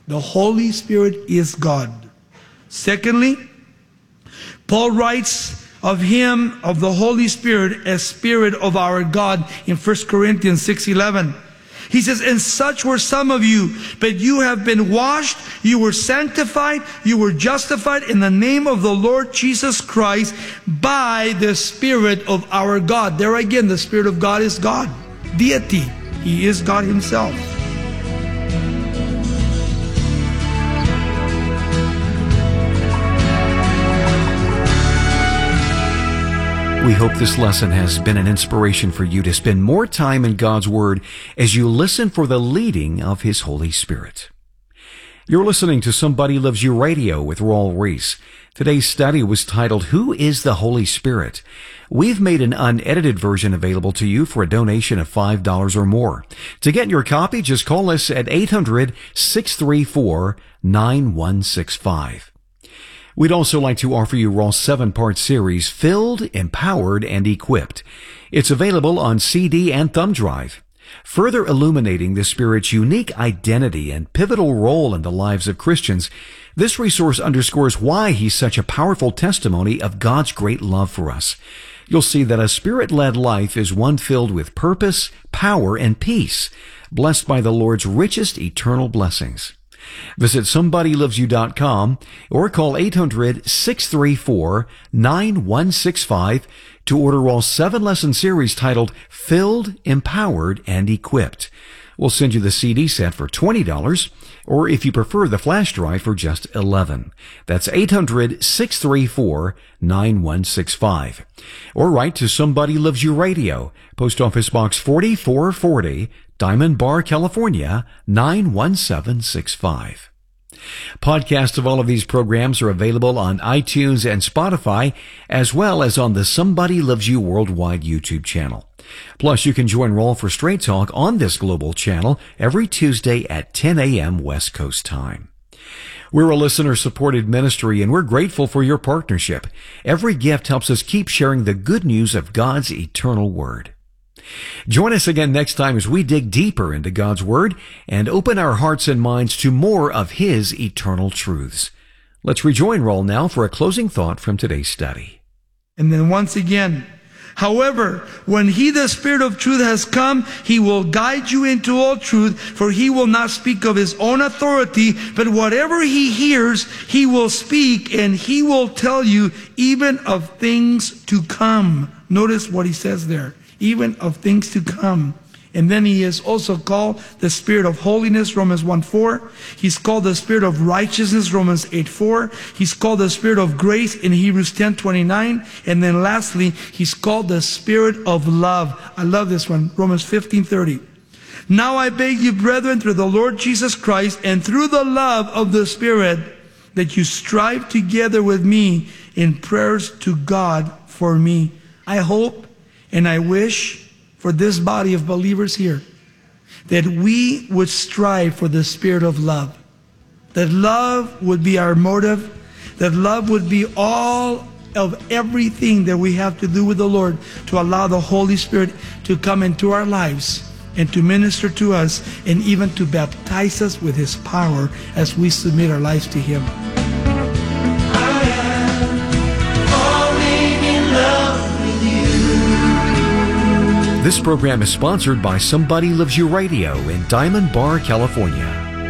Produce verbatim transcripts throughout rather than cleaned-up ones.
The Holy Spirit is God. Secondly, Paul writes of him, of the Holy Spirit, as Spirit of our God in First Corinthians six eleven. He says, and such were some of you, but you have been washed, you were sanctified, you were justified in the name of the Lord Jesus Christ by the Spirit of our God. There again, the Spirit of God is God. Deity. He is God Himself. We hope this lesson has been an inspiration for you to spend more time in God's Word as you listen for the leading of His Holy Spirit. You're listening to Somebody Loves You Radio with Raul Ries. Today's study was titled, Who is the Holy Spirit? We've made an unedited version available to you for a donation of five dollars or more. To get your copy, just call us at eight hundred, six three four, nine one six five. We'd also like to offer you Raw's seven-part series, Filled, Empowered, and Equipped. It's available on C D and thumb drive. Further illuminating the Spirit's unique identity and pivotal role in the lives of Christians, this resource underscores why He's such a powerful testimony of God's great love for us. You'll see that a Spirit-led life is one filled with purpose, power, and peace, blessed by the Lord's richest eternal blessings. Visit somebody loves you dot com or call eight hundred, six three four, nine one six five to order Raw's seven-lesson series titled Filled, Empowered, and Equipped. We'll send you the C D set for twenty dollars, or if you prefer, the flash drive for just eleven dollars. That's eight hundred, six three four, nine one six five. Or write to Somebody Loves You Radio, Post Office Box forty-four forty, Diamond Bar, California, nine one seven six five. Podcasts of all of these programs are available on iTunes and Spotify, as well as on the Somebody Loves You Worldwide YouTube channel. Plus, you can join Raul for Straight Talk on this global channel every Tuesday at ten a.m. West Coast time. We're a listener-supported ministry, and we're grateful for your partnership. Every gift helps us keep sharing the good news of God's eternal Word. Join us again next time as we dig deeper into God's Word and open our hearts and minds to more of His eternal truths. Let's rejoin Raul now for a closing thought from today's study. And then once again, however, when He, the Spirit of truth, has come, He will guide you into all truth, for He will not speak of His own authority, but whatever He hears, He will speak, and He will tell you even of things to come. Notice what He says there. Even of things to come. And then He is also called the Spirit of holiness, Romans one four. He's called the Spirit of righteousness, Romans eight four. He's called the Spirit of grace in Hebrews ten twenty-nine. And then lastly, He's called the Spirit of love. I love this one, Romans fifteen thirty. Now I beg you, brethren, through the Lord Jesus Christ and through the love of the Spirit, that you strive together with me in prayers to God for me. I hope and I wish for this body of believers here that we would strive for the Spirit of love. That love would be our motive. That love would be all of everything that we have to do with the Lord, to allow the Holy Spirit to come into our lives and to minister to us and even to baptize us with His power as we submit our lives to Him. This program is sponsored by Somebody Loves You Radio in Diamond Bar, California.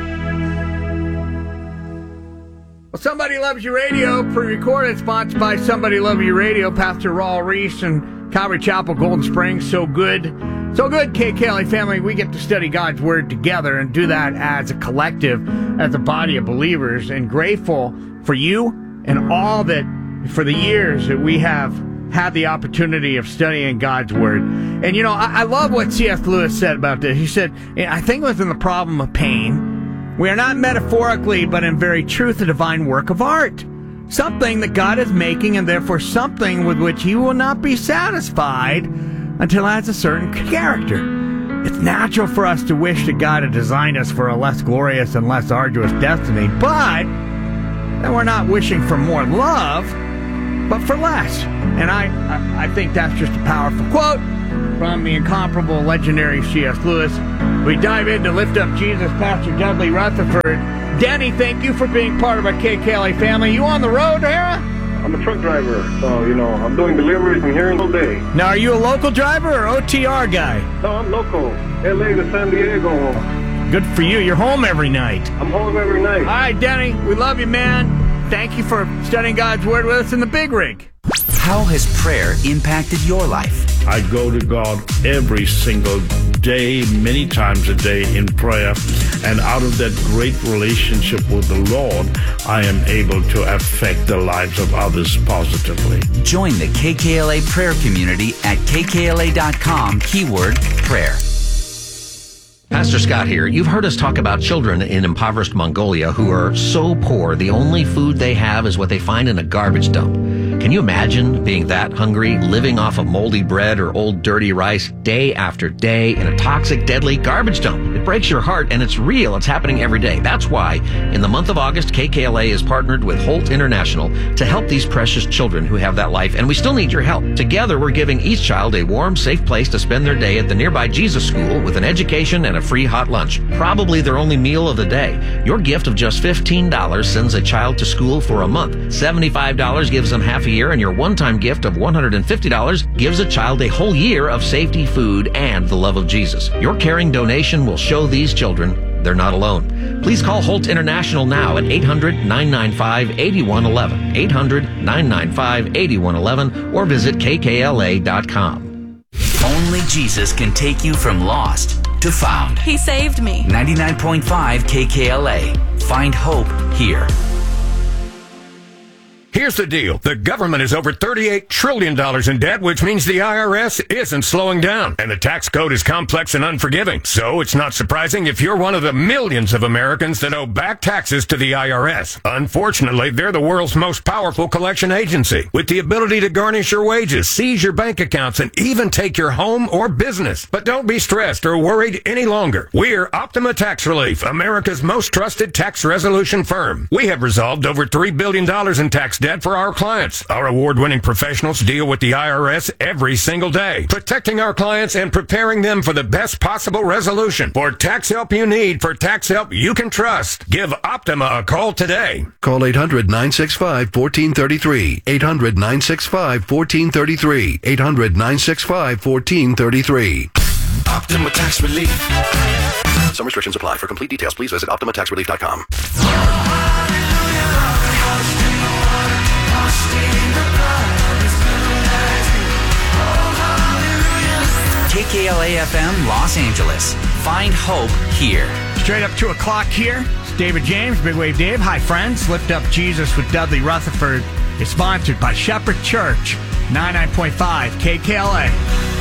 Well, Somebody Loves You Radio, pre-recorded, sponsored by Somebody Loves You Radio, Pastor Raul Ries and Calvary Chapel, Golden Springs. So good. So good, K. Kelly family. We get to study God's Word together and do that as a collective, as a body of believers, and grateful for you and all that, for the years that we have had the opportunity of studying God's Word. And, you know, I, I love what C S Lewis said about this. He said, I think within the problem of pain, we are not metaphorically, but in very truth, a divine work of art. Something that God is making, and therefore something with which He will not be satisfied until it has a certain character. It's natural for us to wish that God had designed us for a less glorious and less arduous destiny, but that we're not wishing for more love, but for less. And I, I, I think that's just a powerful quote. from the incomparable, legendary C S. Lewis. We dive in to lift up Jesus, Pastor Dudley Rutherford. Danny, thank you for being part of our K K L A family. You on the road, Hera? I'm a truck driver, so, you know, I'm doing deliveries and here all day. Now, are you a local driver or O T R guy? No, I'm local. L A to San Diego. Good for you. You're home every night. I'm home every night. All right, Danny, we love you, man. Thank you for studying God's Word with us in the big rig. How has prayer impacted your life? I go to God every single day, many times a day in prayer. And out of that great relationship with the Lord, I am able to affect the lives of others positively. Join the K K L A prayer community at K K L A dot com, keyword prayer. Pastor Scott here. You've heard us talk about children in impoverished Mongolia who are so poor, the only food they have is what they find in a garbage dump. Can you imagine being that hungry, living off of moldy bread or old dirty rice day after day in a toxic, deadly garbage dump? It breaks your heart, and it's real. It's happening every day. That's why, in the month of August, K K L A is partnered with Holt International to help these precious children who have that life, and we still need your help. Together, we're giving each child a warm, safe place to spend their day at the nearby Jesus School with an education and a free hot lunch, probably their only meal of the day. Your gift of just fifteen dollars sends a child to school for a month. seventy-five dollars gives them half a year, and your one-time gift of one hundred fifty dollars gives a child a whole year of safety, food, and the love of Jesus. Your caring donation will show these children they're not alone. Please call Holt International now at eight hundred, nine nine five, eight one one one, eight hundred, nine nine five, eight one one one, or visit K K L A dot com. Only Jesus can take you from lost to found. He saved me. ninety-nine point five K K L A. Find hope here. Here's the deal. The government is over thirty-eight trillion dollars in debt, which means the I R S isn't slowing down. And the tax code is complex and unforgiving. So it's not surprising if you're one of the millions of Americans that owe back taxes to the I R S. Unfortunately, they're the world's most powerful collection agency, with the ability to garnish your wages, seize your bank accounts, and even take your home or business. But don't be stressed or worried any longer. We're Optima Tax Relief, America's most trusted tax resolution firm. We have resolved over three billion dollars in tax debt for our clients. Our award-winning professionals deal with the I R S every single day, protecting our clients and preparing them for the best possible resolution. For tax help you need, for tax help you can trust, give Optima a call today. Call eight hundred, nine six five, one four three three. eight hundred, nine six five, one four three three. eight hundred, nine six five, one four three three. Optima Tax Relief. Some restrictions apply. For complete details, please visit Optima Tax Relief dot com. K K L A F M Los Angeles. Find hope here. Straight up two o'clock here. It's David James, Big Wave Dave. Hi, friends. Lift Up Jesus with Dudley Rutherford is sponsored by Shepherd Church, ninety-nine point five K K L A.